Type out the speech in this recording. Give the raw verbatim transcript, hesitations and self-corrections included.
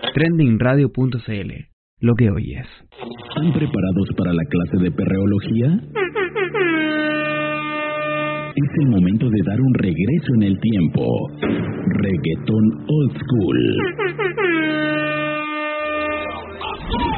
trending radio punto c l. Lo que oyes. ¿Están preparados para la clase de perreología? Es el momento de dar un regreso en el tiempo. Reggaetón Old School.